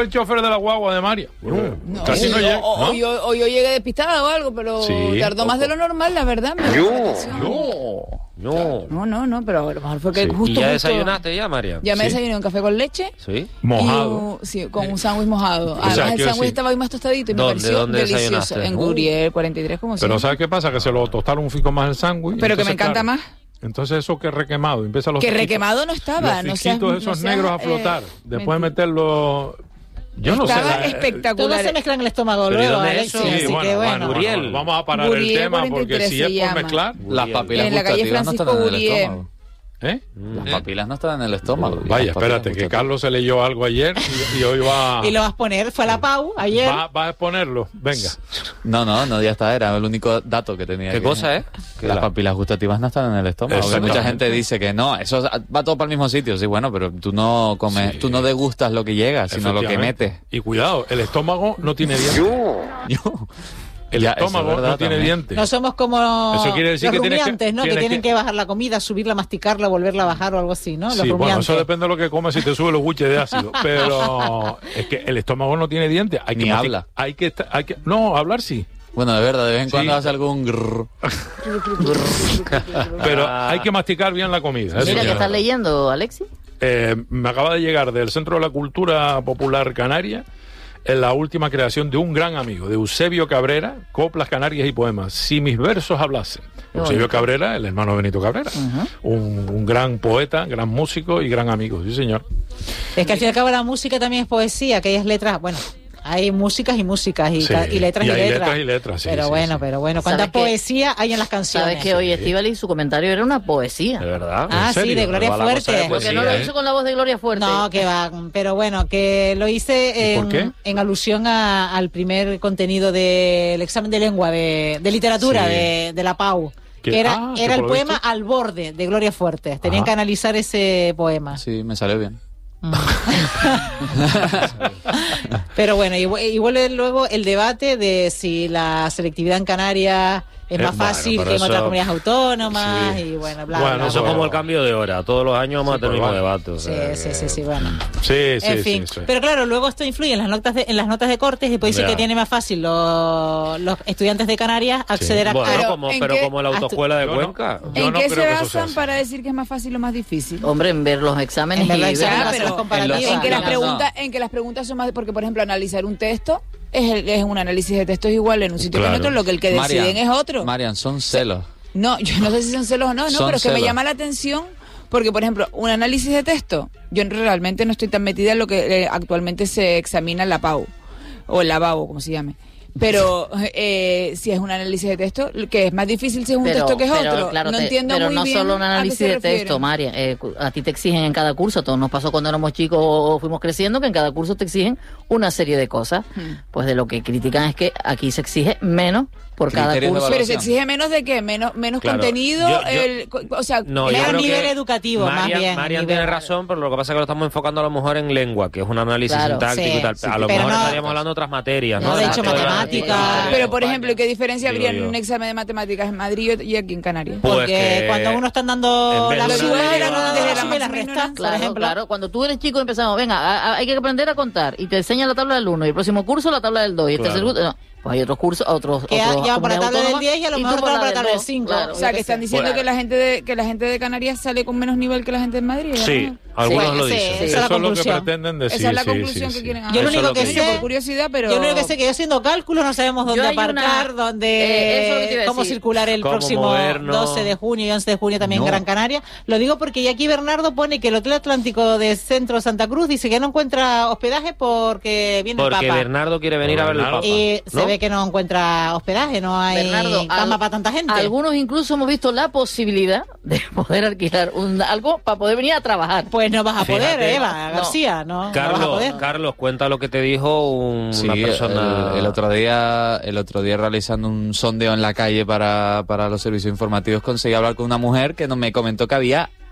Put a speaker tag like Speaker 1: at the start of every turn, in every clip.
Speaker 1: el chofer de la guagua de María.
Speaker 2: No,
Speaker 1: Casi no llega.
Speaker 2: o yo llegué despistada o algo, pero
Speaker 1: Sí.
Speaker 2: tardó más de lo normal, la verdad. No, pero a lo mejor fue que justo.
Speaker 3: ¿Y ya desayunaste ya, María?
Speaker 2: Ya me
Speaker 1: Sí.
Speaker 2: desayuné un café con leche.
Speaker 3: Sí.
Speaker 1: Mojado.
Speaker 2: Con un sándwich mojado. Además,
Speaker 1: sea,
Speaker 2: el
Speaker 1: quiero
Speaker 2: sándwich
Speaker 1: decir-
Speaker 2: estaba ahí más tostadito y me pareció
Speaker 3: ¿Dónde
Speaker 2: delicioso.
Speaker 3: desayunaste?
Speaker 2: En Guriel 43, como
Speaker 1: Pero
Speaker 2: siempre.
Speaker 1: ¿sabes qué pasa? Que se lo tostaron un fico más el sándwich.
Speaker 2: Pero que me
Speaker 1: entonces,
Speaker 2: encanta
Speaker 1: claro,
Speaker 2: más.
Speaker 1: Entonces eso que requemado. Empieza los
Speaker 2: Que
Speaker 1: fisquitos-
Speaker 2: requemado no estaba.
Speaker 1: Los fisquitos esos negros a flotar. Después de meterlo... Yo no sé.
Speaker 2: Estaba espectacular.
Speaker 4: Todo se mezcla en el estómago
Speaker 3: ¿Pero y
Speaker 4: luego,
Speaker 3: dónde es
Speaker 4: Alexis,
Speaker 3: eso?
Speaker 4: así
Speaker 1: Sí,
Speaker 4: que
Speaker 1: bueno,
Speaker 3: Guriel.
Speaker 1: vamos a parar
Speaker 2: Guriel
Speaker 1: el tema
Speaker 2: 43
Speaker 1: porque si
Speaker 2: se
Speaker 1: es por
Speaker 2: llama.
Speaker 1: mezclar...
Speaker 5: Las papilas
Speaker 2: En la calle
Speaker 5: gustativas no están
Speaker 2: Francisco
Speaker 5: en el
Speaker 2: Guriel.
Speaker 5: estómago.
Speaker 1: ¿Eh?
Speaker 5: Las papilas no están en el estómago.
Speaker 1: Vaya,
Speaker 5: Las papilas
Speaker 1: espérate, que
Speaker 5: gustativas.
Speaker 1: Carlos se leyó algo ayer y hoy va...
Speaker 4: Y lo vas a poner, fue a la Pau ayer.
Speaker 1: Va a exponerlo. Venga.
Speaker 5: No, ya está, era el único dato que tenía.
Speaker 3: ¿Qué
Speaker 5: aquí.
Speaker 3: cosa es?
Speaker 5: Que las papilas gustativas no están en el estómago. Que
Speaker 1: Exactamente.
Speaker 5: mucha gente dice que no, eso va todo para el mismo sitio. Sí, bueno, pero tú no comes,
Speaker 1: Sí.
Speaker 5: tú no degustas lo que llega, sino lo que
Speaker 1: Efectivamente.
Speaker 5: metes.
Speaker 1: Y cuidado, el estómago no tiene dientes. El
Speaker 5: Ya, eso es
Speaker 1: estómago
Speaker 5: verdad
Speaker 1: no tiene
Speaker 5: también.
Speaker 1: dientes.
Speaker 4: No somos como
Speaker 1: Eso quiere decir
Speaker 4: los
Speaker 1: que tienes que-
Speaker 4: rumiantes, ¿no? Que
Speaker 1: tienes
Speaker 4: tienen
Speaker 1: que-
Speaker 4: que bajar la comida, subirla, masticarla, volverla a bajar o algo así, ¿no? Los
Speaker 1: Sí, bueno,
Speaker 4: rumiantes.
Speaker 1: eso depende de lo que comes si te sube los buches de ácido. Pero es que el estómago no tiene dientes. Hay
Speaker 5: Ni
Speaker 1: que
Speaker 5: habla.
Speaker 1: No, hablar sí.
Speaker 5: Bueno, de verdad, de vez en
Speaker 1: Sí.
Speaker 5: cuando hace algún grrr.
Speaker 1: Pero hay que masticar bien la comida. eso
Speaker 6: Mira,
Speaker 1: sí
Speaker 6: ¿qué
Speaker 1: es
Speaker 6: estás
Speaker 1: verdad.
Speaker 6: leyendo, Alexis?
Speaker 1: Me acaba de llegar del Centro de la Cultura Popular Canaria en la última creación de un gran amigo, de Eusebio Cabrera, Coplas Canarias y Poemas. Si mis versos hablasen. Eusebio Cabrera, el hermano de Benito Cabrera. Un gran poeta, gran músico y gran amigo, sí señor.
Speaker 4: Es que al fin y al cabo la música también es poesía, aquellas letras, bueno, hay músicas y músicas y,
Speaker 1: Sí,
Speaker 4: y letras
Speaker 1: y
Speaker 4: y
Speaker 1: hay
Speaker 4: letras.
Speaker 1: letras y letras, sí,
Speaker 4: pero
Speaker 1: sí,
Speaker 4: bueno,
Speaker 1: sí.
Speaker 4: pero bueno, cuánta
Speaker 6: ¿Sabes qué?
Speaker 4: poesía hay en las canciones.
Speaker 6: Sabes que hoy Estíbaliz su comentario era una poesía.
Speaker 3: ¿De verdad?
Speaker 4: Ah,
Speaker 1: ¿En
Speaker 4: sí,
Speaker 1: serio?
Speaker 4: de Gloria
Speaker 3: Pero va la cosa
Speaker 4: Fuerte.
Speaker 3: de
Speaker 6: Porque no lo hizo con la voz de Gloria Fuerte.
Speaker 4: No, que va, pero bueno, que lo hice
Speaker 1: ¿Y por qué?
Speaker 4: en alusión al primer contenido del examen de lengua, de literatura
Speaker 1: Sí.
Speaker 4: de la PAU.
Speaker 1: Que-
Speaker 4: Que era
Speaker 1: que
Speaker 4: el
Speaker 1: por lo
Speaker 4: poema
Speaker 1: visto-
Speaker 4: Al borde de Gloria Fuerte. Tenían
Speaker 1: Ajá.
Speaker 4: que analizar ese poema.
Speaker 5: Sí, me salió bien.
Speaker 4: Pero bueno, y vuelve luego el debate de si la selectividad en Canarias es más
Speaker 1: bueno,
Speaker 4: fácil
Speaker 3: pero
Speaker 4: que en otras
Speaker 3: eso-
Speaker 4: comunidades autónomas
Speaker 1: Sí.
Speaker 4: y bueno, bla,
Speaker 1: Bueno,
Speaker 4: bla,
Speaker 3: Eso es
Speaker 4: bla.
Speaker 3: como el cambio de hora. Todos los años vamos a tener el mismo
Speaker 1: vale.
Speaker 3: debate. o sea
Speaker 4: Sí,
Speaker 3: que-
Speaker 4: bueno.
Speaker 1: Sí, sí,
Speaker 4: En fin,
Speaker 1: sí.
Speaker 4: pero claro, luego esto influye en las notas de cortes y puede decir
Speaker 3: Ya.
Speaker 4: que tiene más fácil los estudiantes de Canarias acceder a...
Speaker 3: Bueno,
Speaker 2: Pero,
Speaker 3: como,
Speaker 2: ¿en
Speaker 3: pero
Speaker 2: qué-
Speaker 3: como la autoescuela de
Speaker 1: Yo no-
Speaker 3: Cuenca.
Speaker 1: Yo
Speaker 2: ¿En
Speaker 1: no
Speaker 2: qué
Speaker 1: creo
Speaker 2: se
Speaker 1: que eso sea
Speaker 2: basan
Speaker 1: así.
Speaker 2: para decir que es más fácil o más difícil?
Speaker 6: Hombre, en ver los exámenes
Speaker 4: En ver los
Speaker 6: y
Speaker 4: exámenes,
Speaker 6: ver-
Speaker 4: hacer las comparativas.
Speaker 2: En que las
Speaker 5: No.
Speaker 2: preguntas, en que las preguntas son más, porque por ejemplo analizar un texto es un análisis de texto es igual en un sitio que en
Speaker 1: Claro.
Speaker 2: otro, lo que el que deciden es otro.
Speaker 5: Marian, son celos.
Speaker 2: No, yo no sé si son celos o no,
Speaker 5: Son
Speaker 2: pero es que me
Speaker 5: celos.
Speaker 2: llama la atención porque, por ejemplo, un análisis de texto, yo realmente no estoy tan metida en lo que actualmente se examina en la PAU, o el lavabo, como se llame. Pero si es un análisis de texto, que es más difícil si es un texto que es otro.
Speaker 6: claro,
Speaker 2: no entiendo
Speaker 6: pero
Speaker 2: muy
Speaker 6: no
Speaker 2: bien
Speaker 6: solo un
Speaker 2: a qué
Speaker 6: análisis
Speaker 2: se
Speaker 6: de texto,
Speaker 2: refieren.
Speaker 6: María. A ti te exigen en cada curso. A todos nos pasó cuando éramos chicos o fuimos creciendo que en cada curso te exigen una serie de cosas. Pues de lo que critican es que aquí se exige menos por cada
Speaker 5: Criterios de
Speaker 6: curso.
Speaker 2: Pero se
Speaker 5: evaluación.
Speaker 2: exige menos de qué, menos
Speaker 3: Claro.
Speaker 2: contenido, o sea,
Speaker 3: No,
Speaker 4: Era
Speaker 3: yo
Speaker 4: a
Speaker 3: creo
Speaker 4: nivel
Speaker 3: que
Speaker 4: educativo, más bien,
Speaker 3: Marian
Speaker 4: nivel-
Speaker 3: tiene razón, pero lo que pasa es que lo estamos enfocando a lo mejor en lengua, que es un análisis
Speaker 6: Claro,
Speaker 3: sintáctico
Speaker 4: sí,
Speaker 3: y tal.
Speaker 4: sí,
Speaker 3: A lo
Speaker 4: pero
Speaker 3: mejor
Speaker 4: no-
Speaker 3: estaríamos hablando de otras materias,
Speaker 4: no,
Speaker 3: ¿no?
Speaker 4: de hecho,
Speaker 3: Matemáticas,
Speaker 4: matemática.
Speaker 2: pero por ejemplo, ¿qué diferencia
Speaker 3: Digo
Speaker 2: habría en
Speaker 3: yo.
Speaker 2: un examen de matemáticas en Madrid y aquí en Canarias?
Speaker 3: Pues
Speaker 4: Porque
Speaker 3: que
Speaker 4: cuando uno están dando
Speaker 3: en vez
Speaker 4: la
Speaker 3: de
Speaker 4: suma,
Speaker 3: una
Speaker 4: era
Speaker 3: deriva-
Speaker 4: no
Speaker 2: desde
Speaker 4: la suma y
Speaker 2: la
Speaker 4: las restas, por
Speaker 6: Claro,
Speaker 4: ejemplo.
Speaker 6: claro. Cuando tú eres chico empezamos, venga, hay que aprender a contar y te enseñan la tabla del 1 y el próximo curso la tabla del 2 y el
Speaker 3: Claro.
Speaker 6: tercer curso, no. Pues hay otros cursos, otros
Speaker 4: Que ya van por la
Speaker 6: comunidades
Speaker 4: tabla del
Speaker 6: autónomas,
Speaker 4: 10 y a lo
Speaker 6: tú
Speaker 4: mejor
Speaker 6: por
Speaker 4: van por la tabla del
Speaker 6: 2,
Speaker 4: 5.
Speaker 6: claro.
Speaker 2: O sea, que están diciendo
Speaker 3: Bueno.
Speaker 2: que la gente de Canarias sale con menos nivel que la gente de Madrid.
Speaker 3: Sí,
Speaker 2: ¿verdad?
Speaker 3: algunos
Speaker 6: Sí,
Speaker 3: lo
Speaker 4: sí,
Speaker 3: dicen.
Speaker 4: esa es la
Speaker 1: Eso es lo que
Speaker 4: conclusión.
Speaker 1: pretenden decir.
Speaker 2: Esa es la
Speaker 1: sí,
Speaker 2: conclusión
Speaker 1: sí,
Speaker 2: que
Speaker 1: sí.
Speaker 2: quieren.
Speaker 4: Yo lo
Speaker 3: Eso
Speaker 4: único
Speaker 3: es lo
Speaker 4: que
Speaker 3: que
Speaker 4: sé,
Speaker 2: por curiosidad, pero
Speaker 4: yo lo único que sé que yo haciendo cálculos no sabemos dónde
Speaker 6: hay una-
Speaker 4: aparcar,
Speaker 6: eso es lo que te
Speaker 4: dónde
Speaker 6: iba a
Speaker 4: cómo
Speaker 6: decir.
Speaker 4: circular el
Speaker 3: Cómo
Speaker 4: próximo
Speaker 3: movernos.
Speaker 4: 12 de junio y 11 de junio también en
Speaker 5: No.
Speaker 4: Gran Canaria. Lo digo porque ya aquí Bernardo pone que el Hotel Atlántico de Centro Santa Cruz dice que no encuentra hospedaje porque viene
Speaker 3: Porque
Speaker 4: el Papa.
Speaker 3: Bernardo quiere venir a ver el Papa.
Speaker 4: Y
Speaker 3: ¿no?
Speaker 4: se ve que no encuentra hospedaje, no hay
Speaker 6: Bernardo,
Speaker 4: cama para tanta gente.
Speaker 6: Algunos incluso hemos visto la posibilidad de poder alquilar algo para poder venir a trabajar.
Speaker 4: Pues no vas a poder,
Speaker 3: Fíjate.
Speaker 4: Eva
Speaker 6: No.
Speaker 4: García, no vas a
Speaker 3: Carlos,
Speaker 4: poder.
Speaker 3: Carlos, cuenta lo que te dijo una
Speaker 5: Sí,
Speaker 3: persona.
Speaker 5: el otro día realizando un sondeo en la calle para los servicios informativos conseguí hablar con una mujer que me comentó que había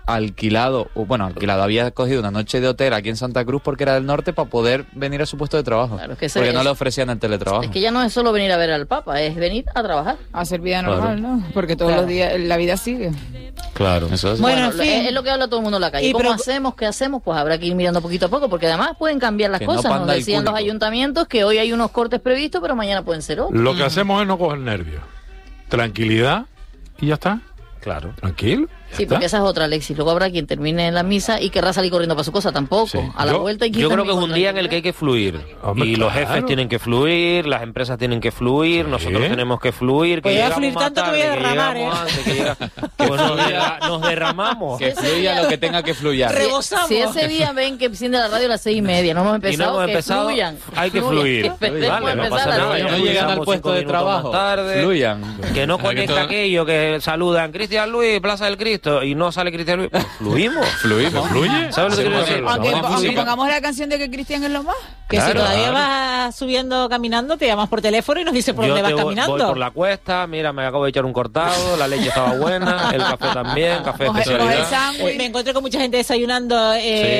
Speaker 5: había cogido una noche de hotel aquí en Santa Cruz porque era del norte para poder venir a su puesto de trabajo.
Speaker 6: Claro, que
Speaker 5: porque no le ofrecían el teletrabajo.
Speaker 6: Es que ya no es solo venir a ver al Papa, es venir a trabajar.
Speaker 2: A hacer vida normal, ¿no? Porque todos los días la vida sigue.
Speaker 3: Claro.
Speaker 5: Eso es.
Speaker 4: Bueno, en fin.
Speaker 6: Es lo que habla todo el mundo en la calle.
Speaker 4: Y
Speaker 6: ¿Cómo
Speaker 4: pero-
Speaker 6: hacemos? ¿Qué hacemos? Pues habrá que ir mirando poquito a poco, porque además pueden cambiar las
Speaker 5: Que no
Speaker 6: cosas. Nos
Speaker 5: panda el
Speaker 6: decían los
Speaker 5: cúnico.
Speaker 6: ayuntamientos que hoy hay unos cortes previstos, pero mañana pueden ser otros.
Speaker 1: Lo que hacemos es no coger nervios. Tranquilidad y ya está.
Speaker 3: Claro.
Speaker 1: Tranquilo. ya
Speaker 6: Sí,
Speaker 1: está.
Speaker 6: porque esa es otra, Alexis. Luego habrá quien termine en la misa y querrá salir corriendo para su cosa. Tampoco.
Speaker 1: Sí.
Speaker 6: A la vuelta hay que ir
Speaker 3: Yo creo que es
Speaker 6: también
Speaker 3: un día en
Speaker 6: con
Speaker 3: el que hay que fluir.
Speaker 1: Hombre,
Speaker 3: y los
Speaker 1: claro.
Speaker 3: jefes tienen que fluir, las empresas tienen que fluir,
Speaker 1: Sí.
Speaker 3: nosotros tenemos que fluir.
Speaker 4: Pues voy a
Speaker 3: llegamos
Speaker 4: fluir
Speaker 3: más
Speaker 4: tanto que voy a
Speaker 3: tarde,
Speaker 4: derramar,
Speaker 3: llegamos antes, pues nos derramamos.
Speaker 5: Que fluya lo que tenga que fluyar.
Speaker 4: Rebosamos.
Speaker 6: Si ese día ven que enciende la radio a las 6:30, no hemos
Speaker 3: Y no
Speaker 6: empezado,
Speaker 3: hemos
Speaker 6: que
Speaker 3: empezado,
Speaker 6: fluyan.
Speaker 3: hay que fluir.
Speaker 6: Esperemos
Speaker 3: Vale, no
Speaker 6: empezar
Speaker 3: pasa
Speaker 6: a las
Speaker 3: nada.
Speaker 6: seis.
Speaker 5: No
Speaker 3: Ya
Speaker 5: llegan al
Speaker 3: empezamos
Speaker 5: puesto
Speaker 3: 5
Speaker 5: de
Speaker 3: minutos
Speaker 5: trabajo.
Speaker 3: más tarde.
Speaker 5: Fluyan.
Speaker 3: Que no
Speaker 5: Para que
Speaker 3: conecta
Speaker 5: todo-
Speaker 3: aquello que saludan Cristian Luis, Plaza del Cristo, y no sale Cristian Luis. Pues fluimos.
Speaker 5: Fluimos.
Speaker 1: ¿Fluye?
Speaker 3: ¿Sabes lo que quiero decir?
Speaker 2: Aunque,
Speaker 5: Vamos a
Speaker 2: aunque
Speaker 5: música.
Speaker 2: pongamos la canción de que Cristian es lo más.
Speaker 4: Que si
Speaker 3: Claro,
Speaker 4: todavía
Speaker 3: claro.
Speaker 4: vas subiendo caminando, te llamas por teléfono y nos dices por
Speaker 3: Yo
Speaker 4: dónde vas
Speaker 3: te
Speaker 4: caminando.
Speaker 3: voy por la cuesta, mira, me acabo de echar un cortado, la leche estaba buena, el café también, café de
Speaker 2: Coge el
Speaker 3: especialidad.
Speaker 2: sándwich.
Speaker 4: Me encontré con mucha gente desayunando,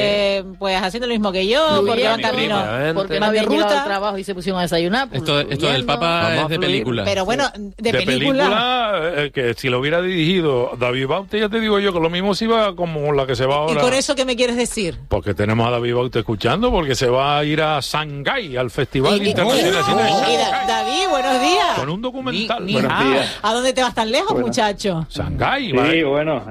Speaker 4: pues haciendo lo mismo que yo, porque van camino.
Speaker 3: Efectivamente.
Speaker 6: Porque no
Speaker 4: Van de
Speaker 6: habían llegado
Speaker 4: ruta.
Speaker 6: al trabajo y se pusieron a desayunar. pues,
Speaker 7: Esto del
Speaker 6: fluyendo.
Speaker 7: Papa
Speaker 3: Vamos a
Speaker 7: es de
Speaker 3: fluir.
Speaker 7: película.
Speaker 4: Pero bueno, de película.
Speaker 1: Que si lo hubiera dirigido David Baute, ya te digo yo que lo mismo se iba como la que se va
Speaker 4: ¿Y
Speaker 1: ahora.
Speaker 4: con eso qué me quieres decir?
Speaker 1: Porque tenemos a David Baute escuchando, porque se va a ir a Shanghái, al Festival Internacional de Cine de
Speaker 4: Y
Speaker 1: Shanghái,
Speaker 4: David, buenos días.
Speaker 1: con un documental.
Speaker 8: Buenos días.
Speaker 4: ¿A dónde te vas tan lejos,
Speaker 8: Bueno.
Speaker 4: muchacho?
Speaker 1: Shanghái,
Speaker 8: Sí,
Speaker 1: ¿vale?
Speaker 8: bueno,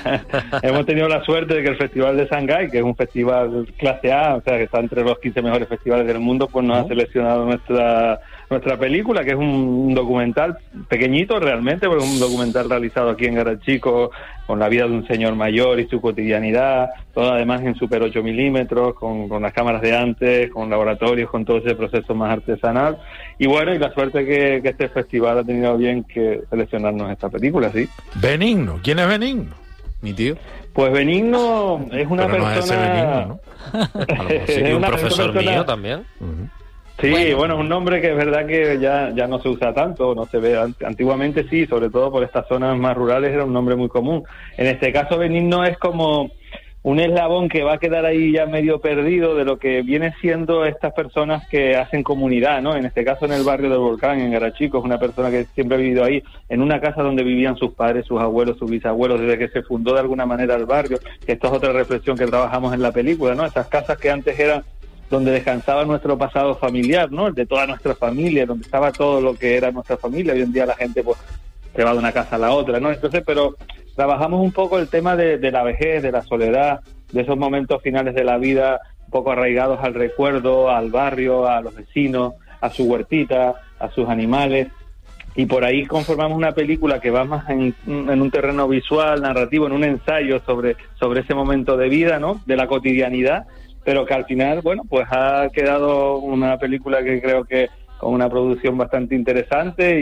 Speaker 8: hemos tenido la suerte de que el Festival de Shanghái, que es un festival clase A, o sea, que está entre los 15 mejores festivales del mundo, pues nos ha seleccionado nuestra película, que es un documental pequeñito realmente, pero es un documental realizado aquí en Garachico, con la vida de un señor mayor y su cotidianidad, todo además en Super 8 milímetros, con las cámaras de antes, con laboratorios, con todo ese proceso más artesanal. Y bueno, y la suerte que este festival ha tenido bien que seleccionarnos esta película, sí.
Speaker 1: Benigno. ¿Quién es Benigno?
Speaker 5: Mi tío.
Speaker 8: Pues Benigno es una
Speaker 1: Pero no es ese
Speaker 8: persona...
Speaker 1: Benigno, ¿no?
Speaker 3: A lo mejor sí,
Speaker 8: Es
Speaker 3: y un
Speaker 8: una
Speaker 3: profesor
Speaker 8: persona-
Speaker 3: mío también.
Speaker 1: Ujú.
Speaker 8: Sí, bueno, es un nombre que es verdad que ya no se usa tanto, no se ve. Antiguamente sí, sobre todo por estas zonas más rurales era un nombre muy común. En este caso Benigno es como un eslabón que va a quedar ahí ya medio perdido de lo que viene siendo estas personas que hacen comunidad, ¿no? En este caso en el barrio del Volcán, en Garachico, es una persona que siempre ha vivido ahí, en una casa donde vivían sus padres, sus abuelos, sus bisabuelos, desde que se fundó de alguna manera el barrio. Esto es otra reflexión que trabajamos en la película, ¿no? Esas casas que antes eran donde descansaba nuestro pasado familiar, ¿no? El de toda nuestra familia, donde estaba todo lo que era nuestra familia. Hoy en día la gente pues se va de una casa a la otra, ¿no? Entonces, pero trabajamos un poco el tema de la vejez, de la soledad, de esos momentos finales de la vida, un poco arraigados al recuerdo, al barrio, a los vecinos, a su huertita, a sus animales. Y por ahí conformamos una película que va más en un terreno visual, narrativo, en un ensayo sobre ese momento de vida, ¿no? De la cotidianidad, pero que al final, bueno, pues ha quedado una película que creo que con una producción bastante interesante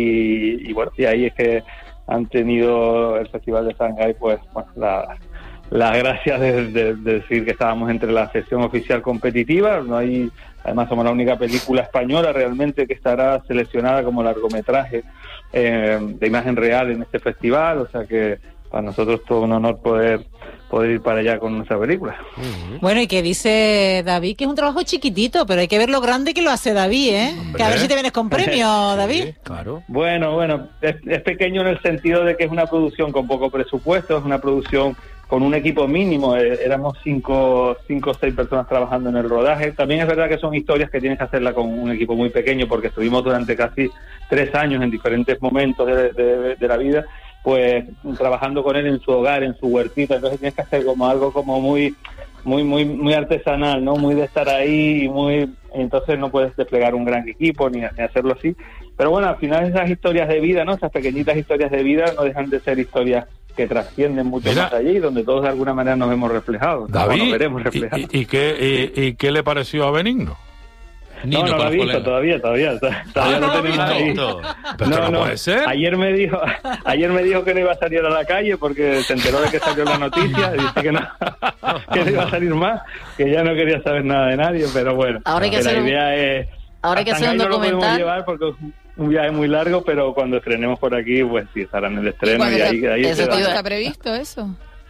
Speaker 8: y bueno, y ahí es que han tenido el Festival de Shanghái, pues, bueno, las gracias de decir que estábamos entre la sesión oficial competitiva. No hay, además somos la única película española realmente que estará seleccionada como largometraje de imagen real en este festival, o sea que para nosotros todo un honor poder ir para allá con nuestra película.
Speaker 4: Bueno, y que dice David que es un trabajo chiquitito, pero hay que ver lo grande que lo hace David, ¿eh? Que a ver si te vienes con premio, David.
Speaker 3: Claro.
Speaker 8: Bueno, es pequeño en el sentido de que es una producción con poco presupuesto, es una producción con un equipo mínimo, éramos 5 o 6 personas trabajando en el rodaje. También es verdad que son historias que tienes que hacerla con un equipo muy pequeño, porque estuvimos durante casi 3 años en diferentes momentos de la vida, pues trabajando con él en su hogar, en su huertita. Entonces tienes que hacer como algo como muy artesanal, ¿no? Muy de estar ahí y entonces no puedes desplegar un gran equipo ni hacerlo así. Pero bueno, al final esas historias de vida, ¿no? Esas pequeñitas historias de vida no dejan de ser historias que trascienden mucho
Speaker 1: Mira,
Speaker 8: más allí, donde todos de alguna manera nos vemos reflejados.
Speaker 1: David,
Speaker 8: nos veremos reflejados.
Speaker 1: ¿y qué le pareció a Benigno?
Speaker 8: No lo ha visto todavía no tenemos ahí.
Speaker 1: Pero no puede ser.
Speaker 8: Ayer me dijo que no iba a salir a la calle porque se enteró de que salió la noticia y dice que no iba a salir más, que ya no quería saber nada de nadie, pero bueno.
Speaker 6: Ahora hay que hacer
Speaker 8: la idea es,
Speaker 6: ahora hay que hacer un
Speaker 8: no lo podemos
Speaker 6: documental.
Speaker 8: llevar porque es un viaje muy largo, pero cuando estrenemos por aquí, pues sí, estará en el estreno y ahí
Speaker 2: ¿Eso
Speaker 8: se va.
Speaker 2: está previsto eso?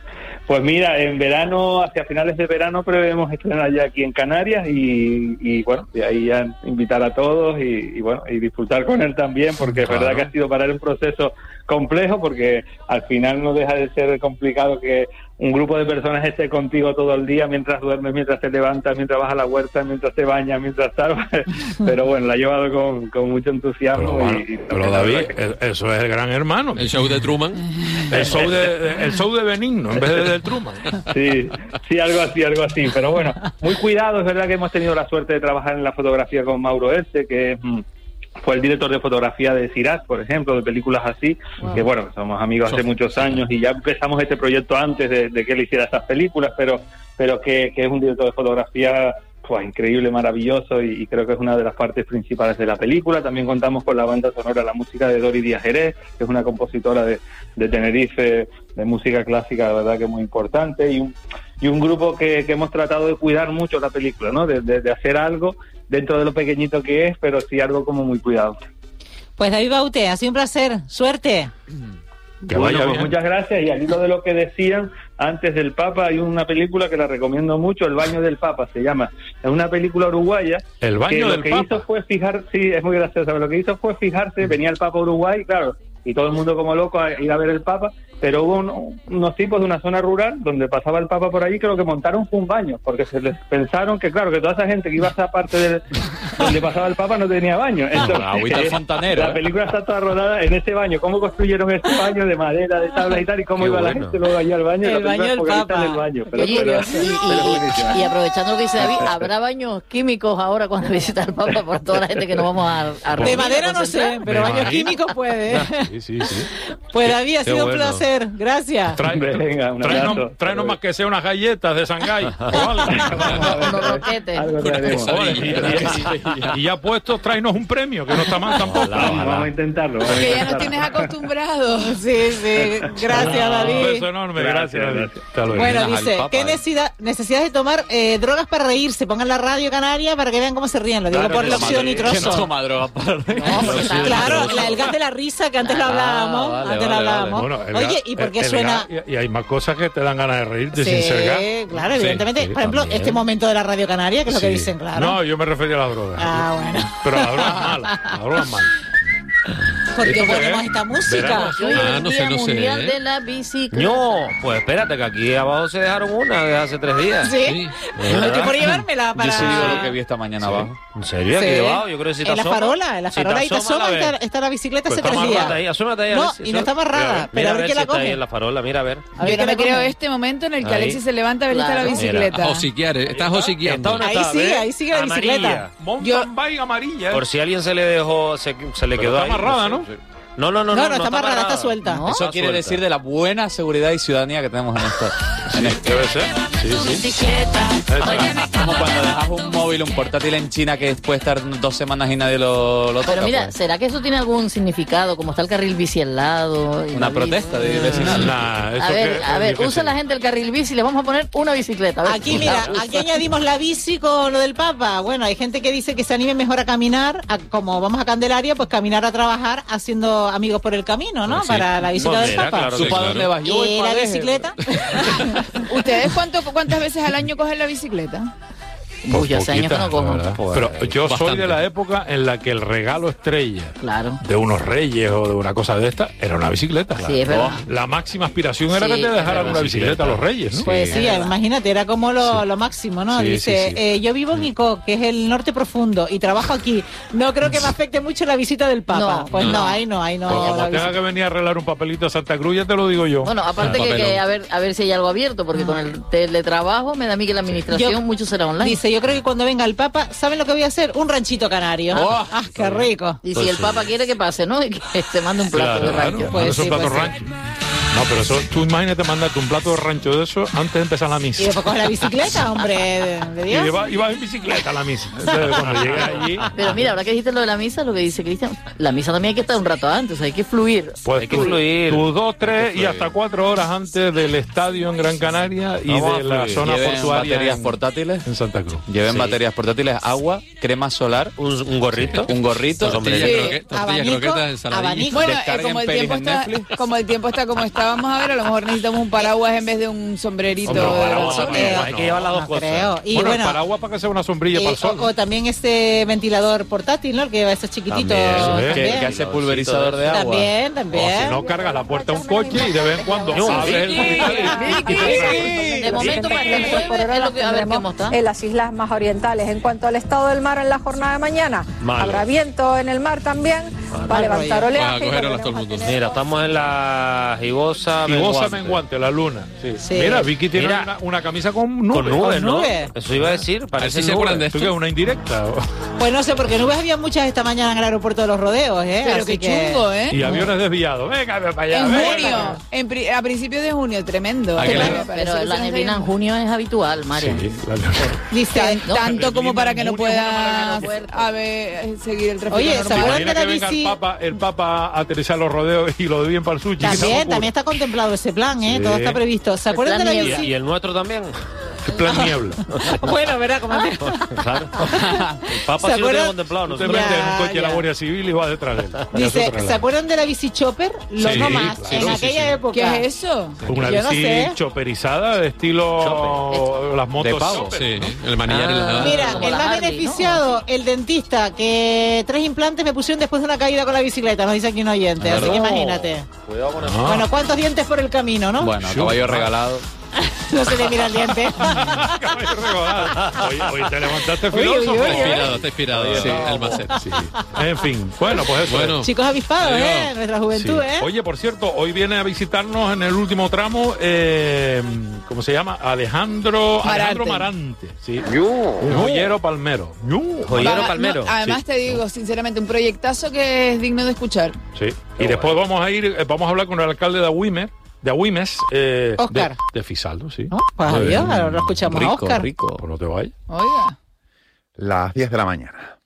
Speaker 8: Pues mira, en verano, hacia finales de verano, prevemos estrenar ya aquí en Canarias y bueno, de ahí ya invitar a todos y bueno, y disfrutar con él también, porque es verdad que ha sido para él un proceso complejo, porque al final no deja de ser complicado que un grupo de personas esté contigo todo el día, mientras duermes, mientras te levantas, mientras vas a la huerta, mientras te bañas, mientras tal. Pero bueno, la ha llevado con mucho entusiasmo.
Speaker 1: Pero David, eso es el Gran Hermano.
Speaker 7: El show de Truman.
Speaker 1: El show de Benigno, en vez de Truman.
Speaker 8: Sí, algo así. Pero bueno, muy cuidado. Es verdad que hemos tenido la suerte de trabajar en la fotografía con Mauro Este, que fue el director de fotografía de Sirac, por ejemplo, de películas así, que bueno, somos amigos hace muchos años y ya empezamos este proyecto antes de que él hiciera esas películas, pero que es un director de fotografía pues increíble, maravilloso, y creo que es una de las partes principales de la película. También contamos con la banda sonora, la música de Dori Díaz Jerez, que es una compositora de Tenerife, de música clásica, de verdad que muy importante, y un grupo que hemos tratado de cuidar mucho la película, ¿no? De hacer algo dentro de lo pequeñito que es, pero sí algo como muy cuidado.
Speaker 4: Pues David Baute, ha sido un placer. Suerte.
Speaker 8: Bueno, pues muchas gracias. Y al hilo de lo que decían antes del Papa, hay una película que la recomiendo mucho, El baño del Papa se llama. Es una película uruguaya.
Speaker 1: El baño del Papa.
Speaker 8: Lo que hizo fue sí, es muy gracioso. Lo que hizo fue fijarse, venía el Papa a Uruguay, claro, y todo el mundo como loco a ir a ver el Papa, pero hubo unos tipos de una zona rural donde pasaba el Papa por allí, creo que montaron un baño, porque se les pensaron que, claro, que toda esa gente que iba a esa parte donde pasaba el Papa no tenía baño. Entonces,
Speaker 5: agüita fontanero.
Speaker 8: La película está toda rodada en ese baño, cómo construyeron ese baño de madera, de tablas y tal, y cómo iba la gente luego allí al baño.
Speaker 4: El baño del Papa.
Speaker 6: Y aprovechando lo que dice David, ¿habrá baños químicos ahora cuando visita el Papa por toda la gente que nos vamos a reunir?
Speaker 4: De madera no sé, pero baños químicos puede.
Speaker 1: Sí.
Speaker 4: Pues David, ha sido un placer. Gracias.
Speaker 8: Venga, un abrazo.
Speaker 1: Tráenos más que sea unas galletas de Shanghái o algo.
Speaker 6: Unos roquetes.
Speaker 8: Algo traeremos.
Speaker 1: Y ya puestos, tráenos un premio, que no está mal tampoco.
Speaker 8: Vamos a intentarlo.
Speaker 2: Porque ya nos tienes acostumbrados.
Speaker 4: Sí. Gracias, David.
Speaker 1: Un beso enorme, gracias. Hasta luego.
Speaker 4: Bueno, dice, ¿qué necesidad de tomar drogas para reírse? Pongan la radio canaria para que vean cómo se ríen. Lo digo por la opción
Speaker 5: ¿Quién no
Speaker 4: nitroso.
Speaker 5: toma drogas para reír?
Speaker 4: Claro, el gas de la risa que antes lo hablábamos.
Speaker 5: Vale.
Speaker 1: Bueno,
Speaker 4: Oye, ¿y por qué suena?
Speaker 1: Y hay más cosas que te dan ganas de reírte sin ser gas.
Speaker 4: Claro, evidentemente.
Speaker 1: Sí,
Speaker 4: por ejemplo,
Speaker 1: también.
Speaker 4: este momento de la radio canaria, que es lo que dicen, claro.
Speaker 1: No, yo me refería a las drogas.
Speaker 4: Bueno.
Speaker 1: Pero las drogas malas.
Speaker 4: ¿Por qué
Speaker 1: ¿Esto qué
Speaker 4: ponemos
Speaker 1: es?
Speaker 4: esta música?
Speaker 1: Verano.
Speaker 6: Hoy es el
Speaker 7: no
Speaker 6: Día
Speaker 7: sé.
Speaker 6: Mundial de la Bicicleta.
Speaker 3: No, pues espérate, que aquí abajo se dejaron una de hace 3 días.
Speaker 4: Sí. Estoy por llevármela para...
Speaker 5: Yo sí digo lo que vi esta mañana abajo.
Speaker 3: ¿En serio? Aquí debajo, yo creo que si te
Speaker 4: En la
Speaker 3: asomas-
Speaker 4: farola, ahí te asoma y
Speaker 3: ves.
Speaker 4: está la bicicleta
Speaker 3: Pues
Speaker 4: hace 3
Speaker 3: asómate
Speaker 4: días.
Speaker 3: ahí, asómate ahí. a
Speaker 4: No,
Speaker 3: ver si
Speaker 4: y no está amarrada, pero a ver quién
Speaker 3: si
Speaker 4: la
Speaker 3: está ahí
Speaker 4: coge.
Speaker 3: en la farola, mira a ver.
Speaker 4: A ver
Speaker 2: Yo
Speaker 4: quién la
Speaker 2: me creo
Speaker 4: coge.
Speaker 2: este momento en el que
Speaker 3: Ahí.
Speaker 2: Alexis se levanta a ver está la
Speaker 6: Claro.
Speaker 2: bicicleta.
Speaker 7: A josiquear, estás josiqueando.
Speaker 3: Esta
Speaker 4: Ahí
Speaker 3: está,
Speaker 4: sigue,
Speaker 3: ¿ves?
Speaker 4: ahí sigue la bicicleta.
Speaker 3: Amarilla.
Speaker 1: Mountain bike amarilla.
Speaker 3: Por si alguien se le dejó, se le quedó
Speaker 1: está
Speaker 3: ahí.
Speaker 1: amarrada,
Speaker 3: no
Speaker 1: ¿no?
Speaker 3: sé. No,
Speaker 4: No, está amarrada, está suelta.
Speaker 6: No.
Speaker 5: Eso
Speaker 3: Está
Speaker 5: quiere
Speaker 3: suelta.
Speaker 5: decir de la buena seguridad y ciudadanía que tenemos en esto.
Speaker 1: Debe ser. Sí.
Speaker 5: Como cuando dejas un móvil, un portátil en China que puede estar 2 semanas y nadie lo toca.
Speaker 6: Pero mira,
Speaker 5: pues.
Speaker 6: ¿será que eso tiene algún significado? Como está el carril bici al lado. y
Speaker 5: Una
Speaker 6: la
Speaker 5: protesta
Speaker 6: bici-
Speaker 5: de vecinal.
Speaker 1: Nah, eso
Speaker 6: A ver,
Speaker 1: que
Speaker 6: usa la gente el carril bici, le vamos a poner una bicicleta. A ver.
Speaker 4: Aquí, mira, aquí añadimos la bici con lo del Papa. Bueno, hay gente que dice que se anime mejor a caminar, como vamos a Candelaria, pues caminar a trabajar haciendo amigos por el camino, ¿no?
Speaker 7: Pues sí.
Speaker 4: Para la visita
Speaker 3: Pues
Speaker 4: del
Speaker 3: mira,
Speaker 4: Papa.
Speaker 3: claro
Speaker 5: ¿Tú
Speaker 3: que
Speaker 5: para
Speaker 3: claro.
Speaker 5: dónde vas? Yo voy
Speaker 4: ¿Y
Speaker 5: para
Speaker 4: la
Speaker 5: Deje.
Speaker 4: bicicleta?
Speaker 2: ¿Ustedes cuántas veces al año cogen la bicicleta?
Speaker 6: Uy, hace años que no cojo.
Speaker 1: ¿verdad? Pero yo soy
Speaker 7: bastante.
Speaker 1: de la época en la que el regalo estrella
Speaker 6: Claro.
Speaker 1: de unos reyes o de una cosa de esta era una bicicleta.
Speaker 6: Sí, es verdad.
Speaker 1: La máxima aspiración era
Speaker 6: Sí,
Speaker 1: que te dejaran
Speaker 6: es
Speaker 1: una bicicleta a los reyes, ¿no?
Speaker 4: Pues sí, imagínate, era como lo máximo, ¿no?
Speaker 1: Sí,
Speaker 4: Dice,
Speaker 1: sí.
Speaker 4: yo vivo en Ico, que es el norte profundo, y trabajo aquí. No creo que me afecte mucho la visita del Papa.
Speaker 6: No,
Speaker 4: pues no, ahí no.
Speaker 1: Pues
Speaker 4: la
Speaker 1: como
Speaker 4: visita.
Speaker 1: tenga que venir a arreglar un papelito a Santa Cruz, ya te lo digo yo.
Speaker 6: Bueno, aparte que a ver si hay algo abierto, porque con el teletrabajo me da a mí que la administración
Speaker 4: Yo-
Speaker 6: mucho será online.
Speaker 4: Dice, yo creo que cuando venga el Papa, ¿saben lo que voy a hacer? Un ranchito canario. Qué rico.
Speaker 6: Y si el Papa quiere que pase, ¿no? Y que se mande un plato de rancho.
Speaker 4: Pues
Speaker 1: eso es
Speaker 4: sí,
Speaker 1: plato
Speaker 4: pues sí.
Speaker 1: rancho. No, pero eso, tú imagínate mandarte un plato de rancho de eso antes de empezar la misa.
Speaker 4: Y después coge la bicicleta, hombre, de
Speaker 1: Y
Speaker 4: Dios.
Speaker 1: iba en bicicleta a la misa. Entonces, cuando llegué allí,
Speaker 6: Pero mira, ahora que dijiste lo de la misa, lo que dice Cristian, la misa también hay que estar un rato antes, hay que fluir.
Speaker 1: pues
Speaker 3: Hay que fluir.
Speaker 1: tus 2, 3 y
Speaker 3: fluir.
Speaker 1: hasta 4 horas antes del estadio en Gran Canaria y
Speaker 3: Vamos a
Speaker 1: de la
Speaker 3: fluir.
Speaker 1: zona
Speaker 5: Lleven
Speaker 1: portuaria
Speaker 5: baterías portátiles.
Speaker 1: en Santa Cruz.
Speaker 5: Lleven
Speaker 3: Sí.
Speaker 5: baterías portátiles, agua, crema solar,
Speaker 3: Un gorrito.
Speaker 5: un gorrito.
Speaker 7: Tortilla,
Speaker 2: Sí.
Speaker 7: tortilla, croquetas, ensaladilla.
Speaker 4: abanico.
Speaker 2: Bueno,
Speaker 5: Descarguen
Speaker 2: como el
Speaker 5: pelis
Speaker 2: tiempo
Speaker 5: en
Speaker 2: está
Speaker 5: Netflix.
Speaker 2: como está vamos a ver, a lo mejor necesitamos un paraguas en vez de un sombrerito.
Speaker 3: Hombre,
Speaker 2: de
Speaker 3: paraguas
Speaker 2: sol.
Speaker 3: también, hay que llevar las dos cosas.
Speaker 4: Creo. Y
Speaker 1: Bueno,
Speaker 4: bueno,
Speaker 1: el paraguas para que sea una sombrilla para el sol.
Speaker 4: o también este ventilador portátil, ¿no? El que va a esos chiquititos.
Speaker 3: También,
Speaker 1: también.
Speaker 5: Que hace pulverizador de agua.
Speaker 4: También,
Speaker 1: O
Speaker 4: también.
Speaker 1: si no, cargas la puerta a un coche y de vez en cuando abres el
Speaker 6: De momento para este jueves es lo que, a ver cómo está.
Speaker 9: En las islas más orientales. En cuanto al estado del mar en la jornada de mañana,
Speaker 3: Malo.
Speaker 9: habrá viento en el mar también, va a levantar
Speaker 7: Va a
Speaker 9: oleaje. y
Speaker 7: coger olas
Speaker 9: volveremos
Speaker 7: todo el
Speaker 9: a
Speaker 7: mundo.
Speaker 9: tener-
Speaker 3: Mira, estamos en la gibosa
Speaker 1: menguante, la luna. Sí.
Speaker 4: Sí.
Speaker 1: Mira, Vicky tiene
Speaker 3: Mira.
Speaker 1: una camisa con nubes.
Speaker 3: Con nubes, ¿no?
Speaker 4: nubes.
Speaker 3: Eso iba a decir,
Speaker 7: A ver
Speaker 3: parece
Speaker 7: si se acuerdan de
Speaker 1: ¿Tú
Speaker 7: esto.
Speaker 1: qué, una indirecta?
Speaker 4: Pues no sé, porque nubes había muchas esta mañana en el aeropuerto de Los Rodeos, ¿eh?
Speaker 2: Pero
Speaker 4: Así
Speaker 2: qué
Speaker 4: que-
Speaker 2: chungo, ¿eh?
Speaker 1: Y aviones desviados. Venga, ve para allá.
Speaker 2: En
Speaker 1: venga.
Speaker 2: junio, a principios de junio, tremendo.
Speaker 7: ¿A qué le-
Speaker 2: Me parece
Speaker 6: Pero
Speaker 2: que
Speaker 6: la
Speaker 2: se
Speaker 6: neblina en junio es habitual, María.
Speaker 1: Sí,
Speaker 4: Dice,
Speaker 2: Tanto como para que no
Speaker 1: Junio,
Speaker 2: pueda
Speaker 1: junio,
Speaker 2: seguir el tráfico
Speaker 4: Oye,
Speaker 2: normal.
Speaker 4: ¿se acuerdan
Speaker 1: Imagina
Speaker 4: de la
Speaker 1: que venga
Speaker 4: bici?
Speaker 1: el Papa a aterrizar los rodeos y lo desvíen para el sushi.
Speaker 4: también está contemplado ese plan, ¿eh?
Speaker 1: Sí.
Speaker 4: Todo está previsto. ¿Se acuerdan de la
Speaker 6: plan
Speaker 3: Y,
Speaker 4: bici?
Speaker 3: y el nuestro también.
Speaker 1: El plan niebla.
Speaker 4: Bueno, verá cómo te...
Speaker 3: Claro. El Papa
Speaker 4: ¿Se
Speaker 3: sí lo tiene
Speaker 4: acuerdan?
Speaker 3: contemplado.
Speaker 1: Tú te
Speaker 3: Nosotros.
Speaker 1: metes en un coche de la
Speaker 4: ya.
Speaker 1: Guardia Civil y vas detrás de él.
Speaker 4: Dice, ¿se acuerdan de la bici chopper? Lo
Speaker 1: Sí,
Speaker 4: no más,
Speaker 1: claro,
Speaker 4: en
Speaker 1: sí,
Speaker 4: aquella
Speaker 1: sí.
Speaker 4: época.
Speaker 2: ¿Qué es eso?
Speaker 1: Una
Speaker 4: Yo no
Speaker 1: bici
Speaker 4: sé.
Speaker 1: choperizada de estilo las motos
Speaker 5: De pavo.
Speaker 1: chopper.
Speaker 7: Sí, el manillar y la...
Speaker 4: Mira,
Speaker 6: Como
Speaker 4: el
Speaker 6: la
Speaker 4: más
Speaker 6: Harley,
Speaker 4: beneficiado, el dentista, que 3 implantes me pusieron después de una caída con la bicicleta, nos dice aquí un oyente, así que imagínate.
Speaker 3: Cuidado con eso.
Speaker 1: Ah.
Speaker 4: Bueno, ¿cuántos dientes por el camino, no?
Speaker 5: Bueno, caballo regalado.
Speaker 4: No se le mira el diente.
Speaker 1: Caballo regalado. Hoy te levantaste
Speaker 4: Uy, uy,
Speaker 1: filósofo.
Speaker 4: uy, uy.
Speaker 7: Está inspirado, sí, el Macer.
Speaker 1: Sí. En fin, bueno, pues eso.
Speaker 7: Bueno,
Speaker 4: Chicos avispados,
Speaker 7: Adiós.
Speaker 4: ¿eh? Nuestra juventud,
Speaker 1: Sí.
Speaker 4: ¿eh?
Speaker 1: Oye, por cierto, hoy viene a visitarnos en el último tramo, ¿cómo se llama? Alejandro Marante. Sí. Un joyero palmero.
Speaker 3: Joyero
Speaker 2: Va-
Speaker 3: palmero.
Speaker 2: no, además te digo, sinceramente, un proyectazo que es digno de escuchar.
Speaker 1: Sí. Y después vamos a hablar con el alcalde de Agüimes,
Speaker 4: Óscar.
Speaker 1: de Fisaldo, sí.
Speaker 4: ¿No? Pues adiós, ahora lo escuchamos a
Speaker 5: Rico,
Speaker 4: Óscar.
Speaker 5: rico.
Speaker 1: Pues no te vayas.
Speaker 2: Oiga.
Speaker 10: Las 10 de la mañana.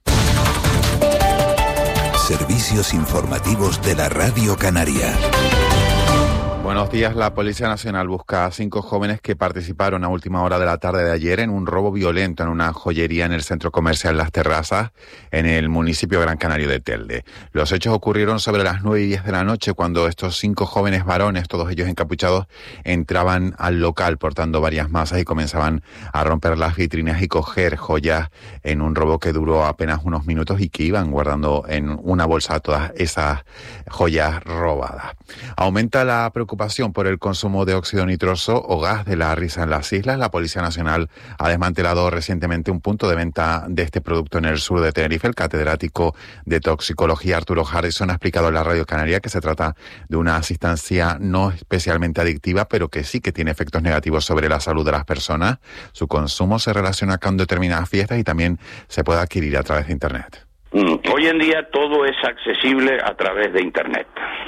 Speaker 11: Servicios informativos de la Radio Canaria.
Speaker 10: Buenos días. La Policía Nacional busca a 5 jóvenes que participaron a última hora de la tarde de ayer en un robo violento en una joyería en el centro comercial Las Terrazas, en el municipio Gran Canario de Telde. Los hechos ocurrieron sobre las 9:10 de la noche, cuando estos 5 jóvenes varones, todos ellos encapuchados, entraban al local portando varias masas y comenzaban a romper las vitrinas y coger joyas en un robo que duró apenas unos minutos y que iban guardando en una bolsa todas esas joyas robadas. Aumenta la preocupación por el consumo de óxido nitroso o gas de la risa en las islas. La Policía Nacional ha desmantelado recientemente un punto de venta de este producto en el sur de Tenerife. El catedrático de toxicología Arturo Harrison ha explicado en la Radio Canaria que se trata de una sustancia no especialmente adictiva, pero que sí que tiene efectos negativos sobre la salud de las personas. Su consumo se relaciona con determinadas fiestas y también se puede adquirir a través de Internet.
Speaker 12: Hoy en día todo es accesible a través de Internet.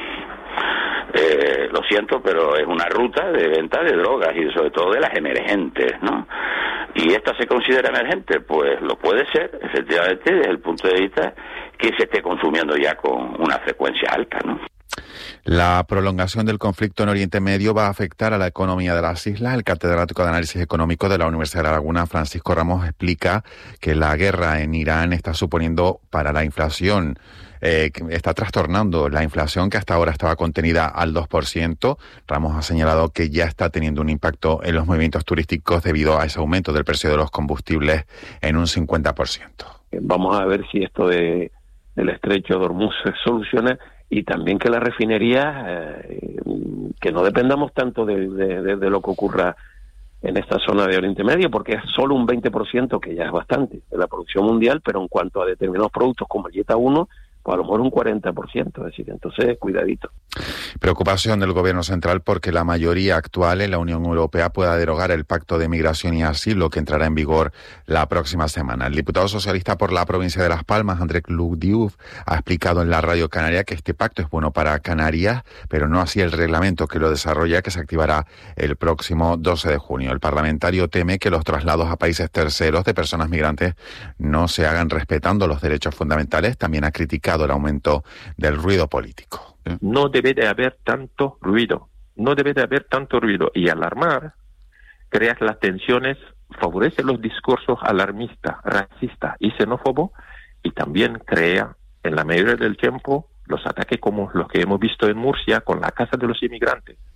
Speaker 12: Lo siento, pero es una ruta de venta de drogas y sobre todo de las emergentes, ¿no? ¿Y esta se considera emergente? Pues lo puede ser, efectivamente, desde el punto de vista que se esté consumiendo ya con una frecuencia alta, ¿no?
Speaker 10: La prolongación del conflicto en Oriente Medio va a afectar a la economía de las islas. El catedrático de Análisis Económico de la Universidad de La Laguna, Francisco Ramos, explica que la guerra en Irán está suponiendo para la inflación, que está trastornando la inflación que hasta ahora estaba contenida al 2%. Ramos ha señalado que ya está teniendo un impacto en los movimientos turísticos debido a ese aumento del precio de los combustibles en un 50%.
Speaker 13: Vamos a ver si esto del estrecho de Hormuz se soluciona y también que las refinerías, que no dependamos tanto de lo que ocurra en esta zona de Oriente Medio, porque es solo un 20%, que ya es bastante, de la producción mundial, pero en cuanto a determinados productos como el Jetta 1, pues a lo mejor un 40%, es decir, entonces cuidadito.
Speaker 10: Preocupación del Gobierno central porque la mayoría actual en la Unión Europea pueda derogar el Pacto de Migración y Asilo que entrará en vigor la próxima semana. El diputado socialista por la provincia de Las Palmas, Andrés Luc-Diouf, ha explicado en la Radio Canaria que este pacto es bueno para Canarias, pero no así el reglamento que lo desarrolla, que se activará el próximo 12 de junio. El parlamentario teme que los traslados a países terceros de personas migrantes no se hagan respetando los derechos fundamentales. También ha criticado el aumento del ruido político.
Speaker 13: No debe de haber tanto ruido, y alarmar, creas las tensiones, favorece los discursos alarmistas, racistas y xenófobos, y también crea, en la mayoría del tiempo, los ataques como los que hemos visto en Murcia con la Casa de los Inmigrantes.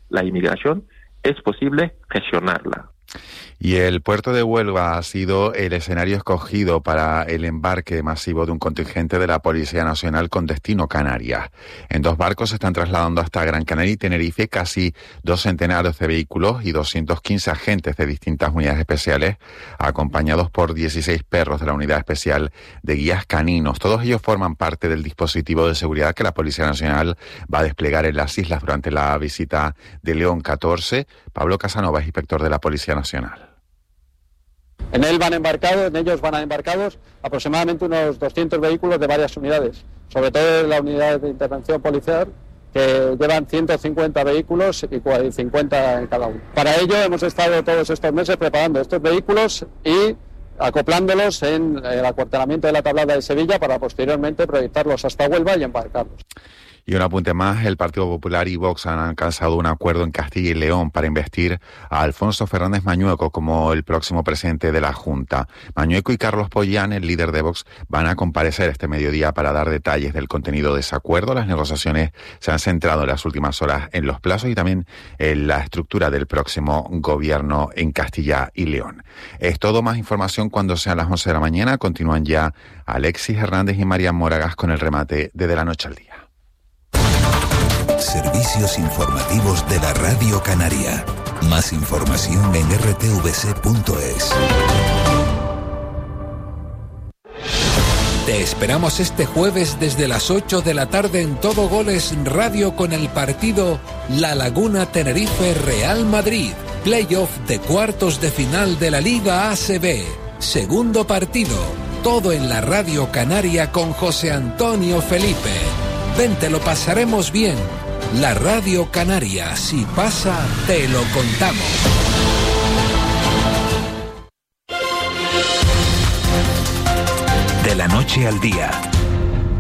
Speaker 13: la inmigración es posible gestionarla.
Speaker 10: Y el puerto de Huelva ha sido el escenario escogido para el embarque masivo de un contingente de la Policía Nacional con destino Canarias. En 2 barcos se están trasladando hasta Gran Canaria y Tenerife casi 2 centenares de vehículos y 215 agentes de distintas unidades especiales, acompañados por 16 perros de la Unidad Especial de Guías Caninos. Todos ellos forman parte del dispositivo de seguridad que la Policía Nacional va a desplegar en las islas durante la visita de León 14. Pablo Casanova es inspector de la Policía Nacional.
Speaker 14: En ellos van embarcados aproximadamente unos 200 vehículos de varias unidades, sobre todo la unidad de intervención policial, que llevan 150 vehículos y 50 en cada uno. Para ello hemos estado todos estos meses preparando estos vehículos y acoplándolos en el acuartelamiento de la Tablada de Sevilla para posteriormente proyectarlos hasta Huelva y embarcarlos.
Speaker 10: Y un apunte más, el Partido Popular y Vox han alcanzado un acuerdo en Castilla y León para investir a Alfonso Fernández Mañueco como el próximo presidente de la Junta. Mañueco y Carlos Pollán, el líder de Vox, van a comparecer este mediodía para dar detalles del contenido de ese acuerdo. Las negociaciones se han centrado en las últimas horas en los plazos y también en la estructura del próximo gobierno en Castilla y León. Es todo, más información cuando sean las 11 de la mañana. Continúan ya Alexis Hernández y María Moragas con el remate de la noche al día.
Speaker 11: Servicios informativos de la Radio Canaria. Más información en rtvc.es.
Speaker 15: Te esperamos este jueves desde las 8 de la tarde en Todo Goles Radio con el partido La Laguna Tenerife Real Madrid. Playoff de cuartos de final de la Liga ACB. Segundo partido. Todo en la Radio Canaria con José Antonio Felipe. Ven, te lo pasaremos bien. La Radio Canaria, si pasa, te lo contamos.
Speaker 11: De la noche al día,